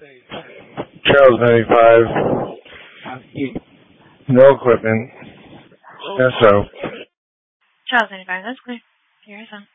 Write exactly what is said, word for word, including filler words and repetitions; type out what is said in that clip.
Charles ninety-five. No equipment. S O. Charles ninety-five, that's clear. Here's on.